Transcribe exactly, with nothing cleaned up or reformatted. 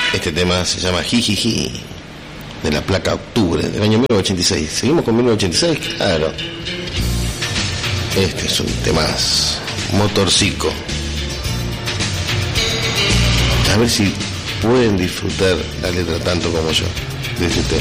Este tema se llama Jijiji, de la placa Octubre, del año mil novecientos ochenta y seis. ¿Seguimos con mil novecientos ochenta y seis? Claro. Este es un temazo. Motorcico. A ver si pueden disfrutar la letra tanto como yo de este tema.